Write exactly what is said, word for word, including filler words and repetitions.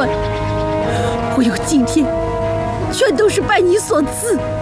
我有今天，全都是拜你所赐。